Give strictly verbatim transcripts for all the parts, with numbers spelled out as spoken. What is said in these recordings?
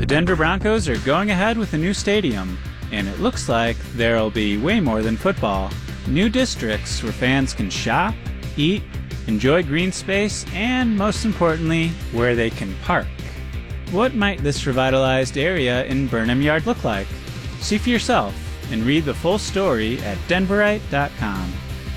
Denver Broncos are going ahead with a new stadium, and it looks like there'll be way more than football. New districts where fans can shop, eat, enjoy green space, and most importantly, where they can park. What might this revitalized area in Burnham Yard look like? See for yourself and read the full story at denverite dot com.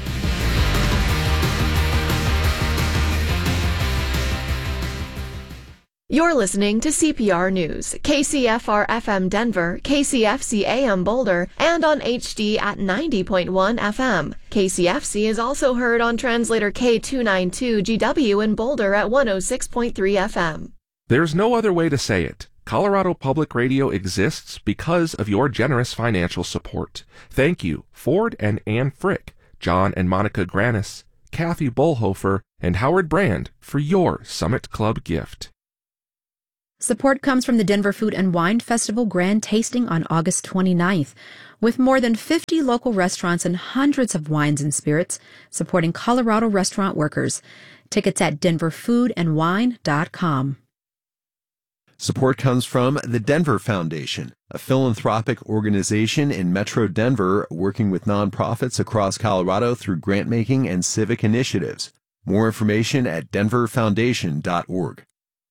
You're listening to C P R News, K C F R F M Denver, K C F C A M Boulder, and on H D at ninety point one F M. K C F C is also heard on translator K two ninety-two G W in Boulder at one oh six point three F M. There's no other way to say it. Colorado Public Radio exists because of your generous financial support. Thank you, Ford and Ann Frick, John and Monica Granis, Kathy Bullhofer, and Howard Brand for your Summit Club gift. Support comes from the Denver Food and Wine Festival Grand Tasting on August twenty-ninth. With more than fifty local restaurants and hundreds of wines and spirits supporting Colorado restaurant workers. Tickets at denver food and wine dot com. Support comes from the Denver Foundation, a philanthropic organization in Metro Denver working with nonprofits across Colorado through grant-making and civic initiatives. More information at denver foundation dot org.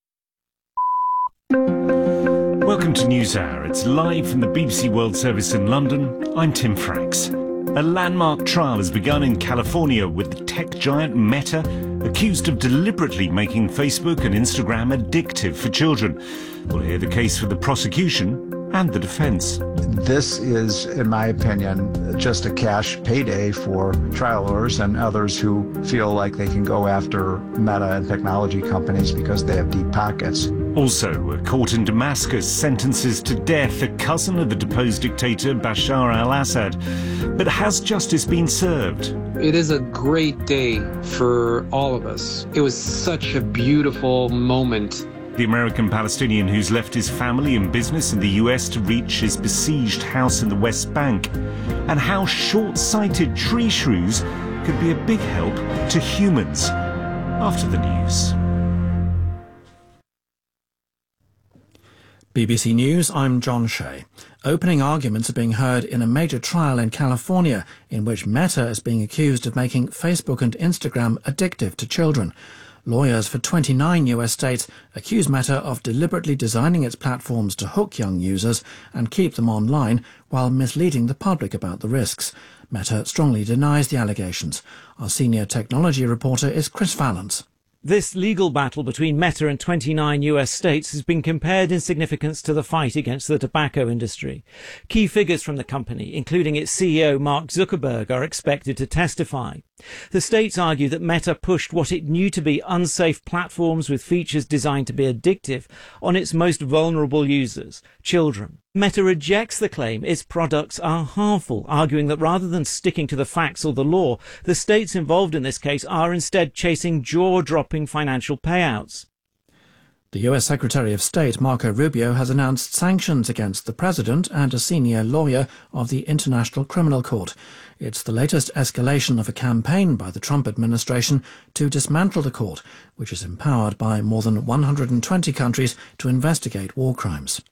Welcome to NewsHour. It's live from the B B C World Service in London. I'm Tim Franks. A landmark trial has begun in California with the tech giant Meta accused of deliberately making Facebook and Instagram addictive for children. We'll hear the case for the prosecution and the defense. This is, in my opinion, just a cash payday for trial lawyers and others who feel like they can go after Meta and technology companies because they have deep pockets. Also, a court in Damascus sentences to death a cousin of the deposed dictator Bashar al-Assad. But has justice been served? It is a great day for all of us. It was such a beautiful moment. The American Palestinian who's left his family and business in the U S to reach his besieged house in the West Bank, and how short-sighted tree shrews could be a big help to humans. After the news. B B C News, I'm John Shea. Opening arguments are being heard in a major trial in California in which Meta is being accused of making Facebook and Instagram addictive to children. Lawyers for twenty-nine U S states accuse Meta of deliberately designing its platforms to hook young users and keep them online while misleading the public about the risks. Meta strongly denies the allegations. Our senior technology reporter is Chris Valance. This legal battle between Meta and twenty-nine U S states has been compared in significance to the fight against the tobacco industry. Key figures from the company, including its C E O Mark Zuckerberg, are expected to testify. The states argue that Meta pushed what it knew to be unsafe platforms with features designed to be addictive on its most vulnerable users, children. Meta rejects the claim its products are harmful, arguing that rather than sticking to the facts or the law, the states involved in this case are instead chasing jaw-dropping financial payouts. The U S Secretary of State Marco Rubio has announced sanctions against the president and a senior lawyer of the International Criminal Court. It's the latest escalation of a campaign by the Trump administration to dismantle the court, which is empowered by more than one hundred twenty countries to investigate war crimes.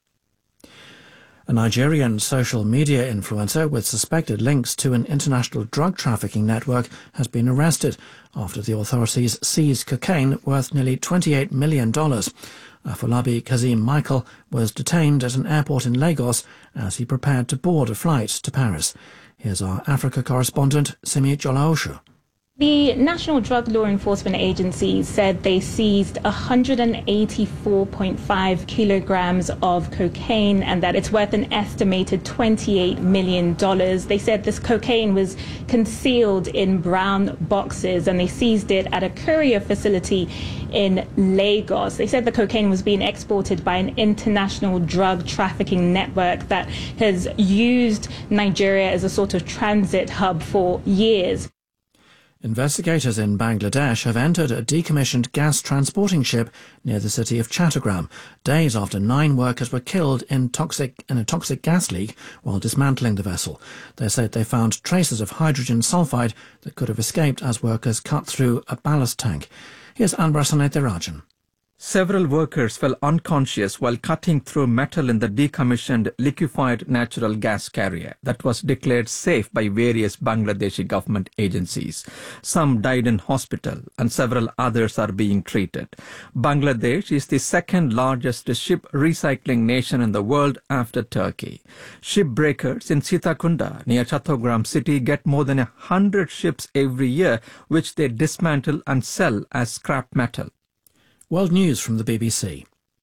A Nigerian social media influencer with suspected links to an international drug trafficking network has been arrested after the authorities seized cocaine worth nearly twenty-eight million dollars. Afolabi Kazim Michael was detained at an airport in Lagos as he prepared to board a flight to Paris. Here's our Africa correspondent, Simi Jolaoshu. The National Drug Law Enforcement Agency said they seized one hundred eighty-four point five kilograms of cocaine and that it's worth an estimated twenty-eight million dollars. They said this cocaine was concealed in brown boxes and they seized it at a courier facility in Lagos. They said the cocaine was being exported by an international drug trafficking network that has used Nigeria as a sort of transit hub for years. Investigators in Bangladesh have entered a decommissioned gas transporting ship near the city of Chattogram, days after nine workers were killed in, toxic, in a toxic gas leak while dismantling the vessel. They said they found traces of hydrogen sulfide that could have escaped as workers cut through a ballast tank. Here's Anbrasanete Rajan. Several workers fell unconscious while cutting through metal in the decommissioned liquefied natural gas carrier that was declared safe by various Bangladeshi government agencies. Some died in hospital and several others are being treated. Bangladesh is the second largest ship recycling nation in the world after Turkey. Shipbreakers in Sitakunda near Chattogram city get more than a hundred ships every year which they dismantle and sell as scrap metal. World News from the B B C.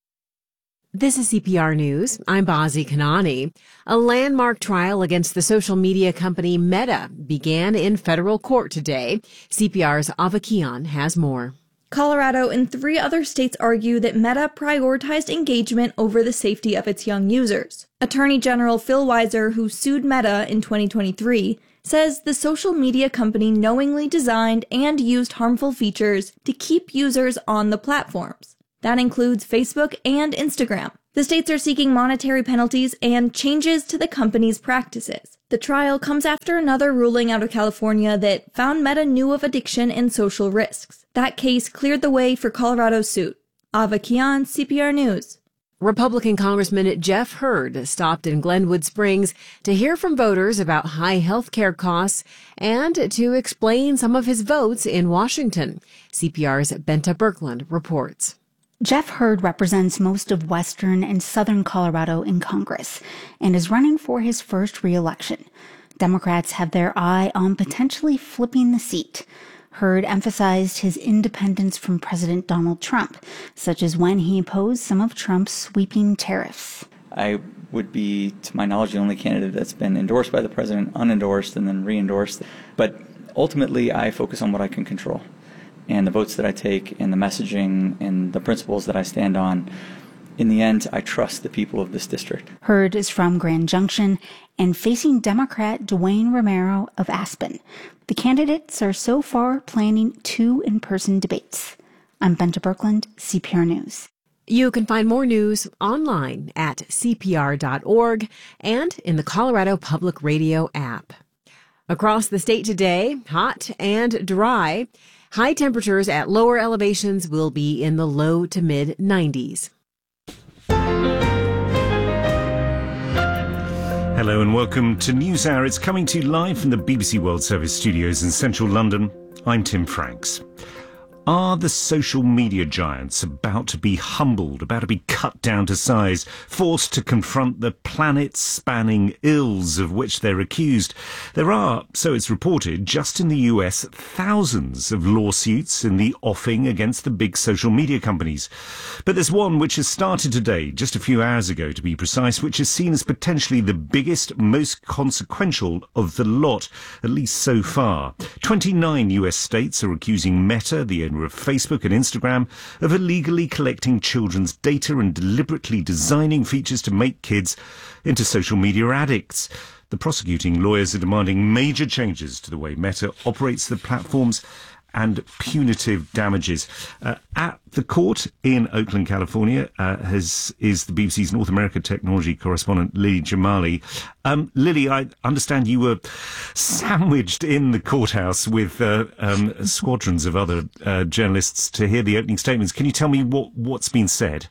This is C P R News. I'm Bazi Kanani. A landmark trial against the social media company Meta began in federal court today. C P R's Ava Kian has more. Colorado and three other states argue that Meta prioritized engagement over the safety of its young users. Attorney General Phil Weiser, who sued Meta in twenty twenty-three, says the social media company knowingly designed and used harmful features to keep users on the platforms. That includes Facebook and Instagram. The states are seeking monetary penalties and changes to the company's practices. The trial comes after another ruling out of California that found Meta knew of addiction and social risks. That case cleared the way for Colorado's suit. Ava Kian, C P R News. Republican Congressman Jeff Hurd stopped in Glenwood Springs to hear from voters about high health care costs and to explain some of his votes in Washington. C P R's Benta Birkeland reports. Jeff Hurd represents most of western and southern Colorado in Congress and is running for his first re-election. Democrats have their eye on potentially flipping the seat. Hurd emphasized his independence from President Donald Trump, such as when he opposed some of Trump's sweeping tariffs. I would be, to my knowledge, the only candidate that's been endorsed by the president, unendorsed, and then re-endorsed. But ultimately, I focus on what I can control. And the votes that I take and the messaging and the principles that I stand on, in the end, I trust the people of this district. Hurd is from Grand Junction and facing Democrat Dwayne Romero of Aspen. The candidates are so far planning two in-person debates. I'm Benta Birkeland, C P R News. You can find more news online at C P R dot org and in the Colorado Public Radio app. Across the state today, hot and dry. High temperatures at lower elevations will be in the low to mid nineties. Hello and welcome to NewsHour. It's coming to you live from the B B C World Service studios in central London. I'm Tim Franks. Are the social media giants about to be humbled, about to be cut down to size, forced to confront the planet-spanning ills of which they're accused? There are, so it's reported, just in the U S, thousands of lawsuits in the offing against the big social media companies. But there's one which has started today, just a few hours ago to be precise, which is seen as potentially the biggest, most consequential of the lot, at least so far. twenty-nine U S states are accusing Meta, the of Facebook and Instagram, of illegally collecting children's data and deliberately designing features to make kids into social media addicts. The prosecuting lawyers are demanding major changes to the way Meta operates the platforms and punitive damages. Uh, at the court in Oakland, California, uh, has, is the B B C's North America technology correspondent, Lily Jamali. Um, Lily, I understand you were sandwiched in the courthouse with uh, um, squadrons of other uh, journalists to hear the opening statements. Can you tell me what, what's been said?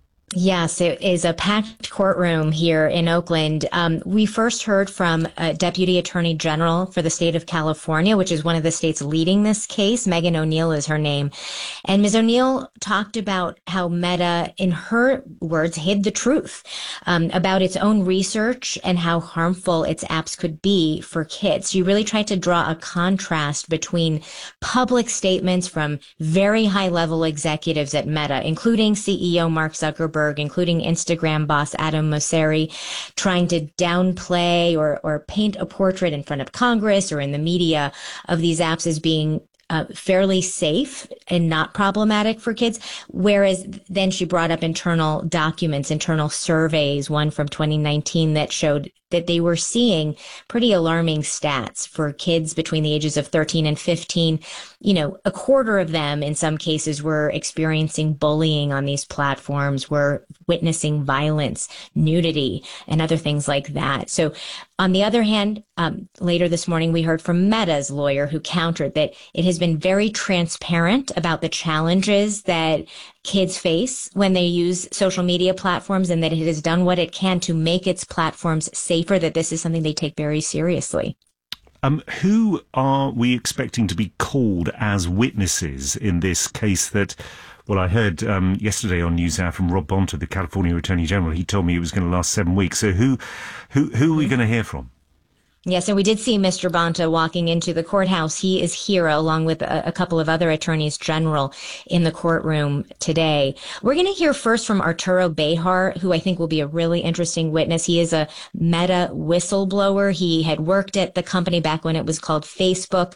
Yes, it is a packed courtroom here in Oakland. Um, we first heard from uh, Deputy Attorney General for the state of California, which is one of the states leading this case. Megan O'Neill is her name. And Miz O'Neill talked about how Meta, in her words, hid the truth um, about its own research and how harmful its apps could be for kids. She really tried to draw a contrast between public statements from very high-level executives at Meta, including C E O Mark Zuckerberg, including Instagram boss Adam Mosseri, trying to downplay or, or paint a portrait in front of Congress or in the media of these apps as being Uh, fairly safe and not problematic for kids. Whereas then she brought up internal documents, internal surveys, one from twenty nineteen that showed that they were seeing pretty alarming stats for kids between the ages of thirteen and fifteen. You know, a quarter of them in some cases were experiencing bullying on these platforms, were witnessing violence, nudity, and other things like that. So on the other hand, um, later this morning, we heard from Meta's lawyer who countered that it has been very transparent about the challenges that kids face when they use social media platforms, and that it has done what it can to make its platforms safer, that this is something they take very seriously. Um, who are we expecting to be called as witnesses in this case that, well, I heard um, yesterday on NewsHour from Rob Bonta, the California Attorney General. He told me it was going to last seven weeks. So who, who, who are we going to hear from? Yes, and we did see Mister Bonta walking into the courthouse. He is here along with a, a couple of other attorneys general in the courtroom today. We're going to hear first from Arturo Bejar, who I think will be a really interesting witness. He is a Meta whistleblower. He had worked at the company back when it was called Facebook,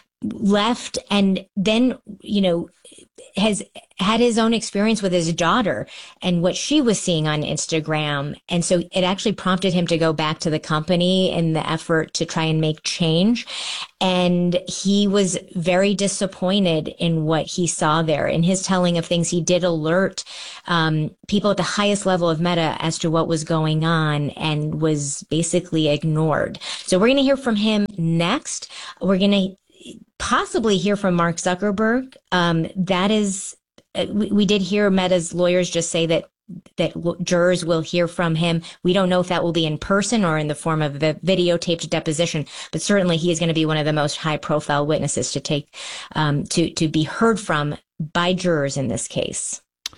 left, and then, you know, has had his own experience with his daughter and what she was seeing on Instagram. And so it actually prompted him to go back to the company in the effort to try and make change. And he was very disappointed in what he saw there. In his telling of things, he did alert um, people at the highest level of Meta as to what was going on and was basically ignored. So we're going to hear from him next. We're going to possibly hear from Mark Zuckerberg. Um, that is, uh, we, we did hear Meta's lawyers just say that that jurors will hear from him. We don't know if that will be in person or in the form of a videotaped deposition, but certainly he is going to be one of the most high-profile witnesses to take um, to to be heard from by jurors in this case.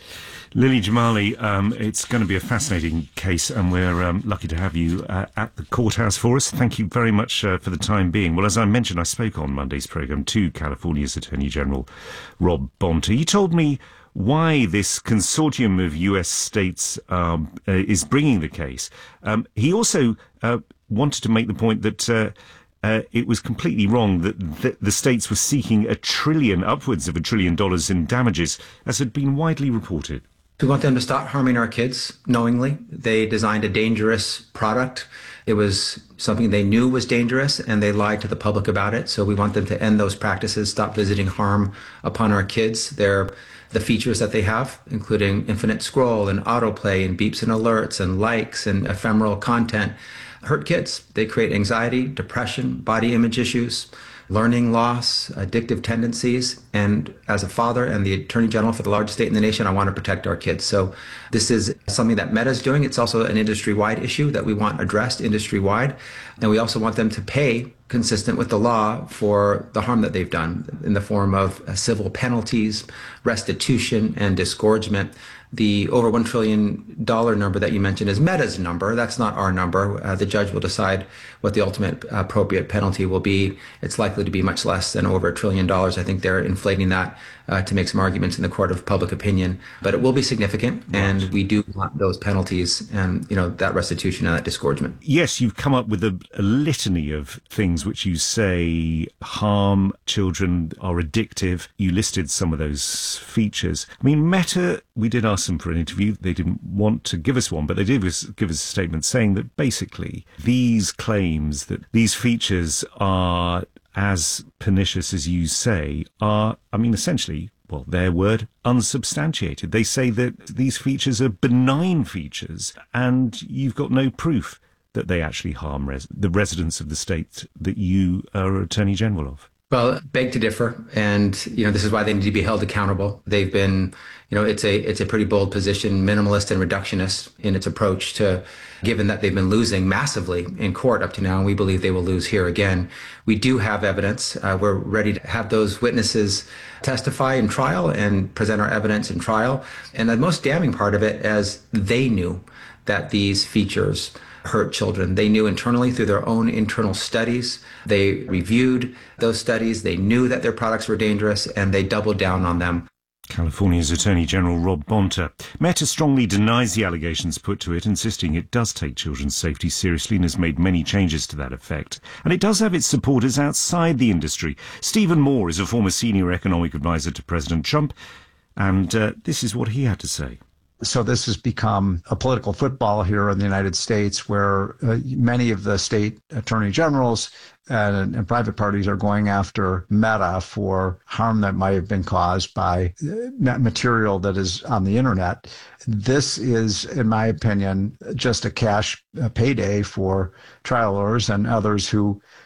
Lily Jamali, um, it's going to be a fascinating case, and we're um, lucky to have you uh, at the courthouse for us. Thank you very much uh, for the time being. Well, as I mentioned, I spoke on Monday's programme to California's Attorney General Rob Bonta. He told me why this consortium of U S states um, uh, is bringing the case. Um, he also uh, wanted to make the point that uh, Uh, it was completely wrong that th- the states were seeking a trillion, upwards of a trillion dollars in damages, as had been widely reported. We want them to stop harming our kids knowingly. They designed a dangerous product. It was something they knew was dangerous, and they lied to the public about it. So we want them to end those practices, stop visiting harm upon our kids. They're the features that they have, including infinite scroll and autoplay and beeps and alerts and likes and ephemeral content, hurt kids. They create anxiety, depression, body image issues, learning loss, addictive tendencies. And as a father and the Attorney General for the largest state in the nation, I want to protect our kids. So this is something that Meta is doing. It's also an industry-wide issue that we want addressed industry-wide. And we also want them to pay consistent with the law for the harm that they've done in the form of civil penalties, restitution, and disgorgement. The over one trillion dollars number that you mentioned is Meta's number. That's not our number. Uh, the judge will decide what the ultimate appropriate penalty will be. It's likely to be much less than over a trillion dollars. I think they're inflating that uh, to make some arguments in the court of public opinion. But it will be significant, and we do want those penalties and, you know, that restitution and that disgorgement. Yes, you've come up with a, a litany of things which you say harm children, are addictive. You listed some of those features. I mean, Meta, we did ask them for an interview. They didn't want to give us one, but they did give us a statement saying that basically these claims that these features are as pernicious as you say are, I mean, essentially, well, their word, unsubstantiated. They say that these features are benign features, and you've got no proof that they actually harm res- the residents of the state that you are Attorney General of. Well, beg to differ, and you know this is why they need to be held accountable. They've been, you know, it's a it's a pretty bold position, minimalist and reductionist in its approach to, given that they've been losing massively in court up to now, and we believe they will lose here again. We do have evidence. Uh, we're ready to have those witnesses testify in trial and present our evidence in trial. And the most damning part of it is they knew that these features hurt children. They knew internally through their own internal studies. They reviewed those studies. They knew that their products were dangerous, and they doubled down on them. California's Attorney General Rob Bonta. Meta strongly denies the allegations put to it, insisting it does take children's safety seriously and has made many changes to that effect. And it does have its supporters outside the industry. Stephen Moore is a former senior economic advisor to President Trump, and uh, this is what he had to say. So this has become a political football here in the United States, where uh, many of the state attorney generals and, and private parties are going after Meta for harm that might have been caused by material that is on the internet. This is, in my opinion, just a cash payday for trial lawyers and others who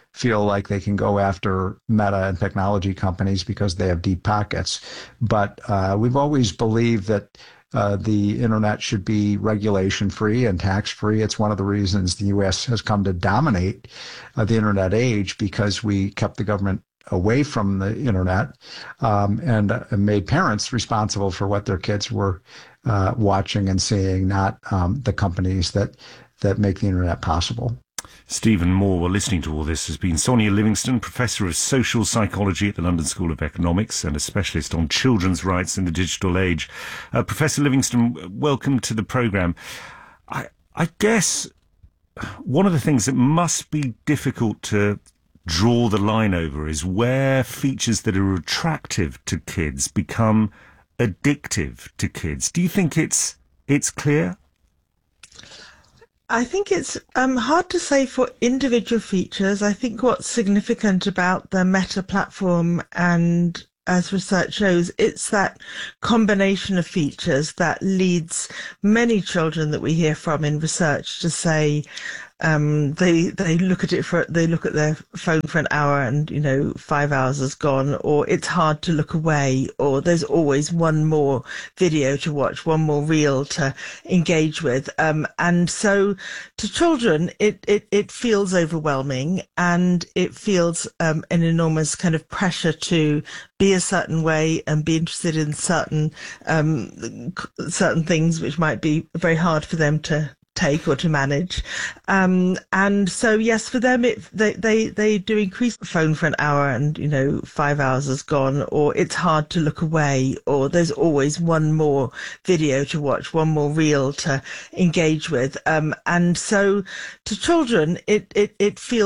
feel like they can go after Meta and technology companies because they have deep pockets. But uh, we've always believed that Uh, the internet should be regulation-free and tax-free. It's one of the reasons the U S has come to dominate uh, the internet age, because we kept the government away from the internet um, and uh, made parents responsible for what their kids were uh, watching and seeing, not um, the companies that, that make the internet possible. Stephen Moore, well, listening to all this has been Sonia Livingston, Professor of Social Psychology at the London School of Economics and a specialist on children's rights in the digital age. Uh, Professor Livingston, welcome to the programme. I, I guess one of the things that must be difficult to draw the line over is where features that are attractive to kids become addictive to kids. Do you think it's it's clear? I think it's um, hard to say for individual features. I think what's significant about the Meta platform, and as research shows, it's that combination of features that leads many children that we hear from in research to say um, they they look at it for they look at their phone for an hour and, you know, five hours is gone, or it's hard to look away, or there's always one more video to watch, one more reel to engage with. Um, and so to children, it, it, it feels overwhelming, and it feels um, an enormous kind of pressure to be a certain way and be interested in certain um, certain things which might be very hard for them to take or to manage. Um, and so, yes, for them, it, they, they, they do increase the phone for an hour and, you know, five hours is gone, or it's hard to look away, or there's always one more video to watch, one more reel to engage with. Um, and so to children, it, it, it feels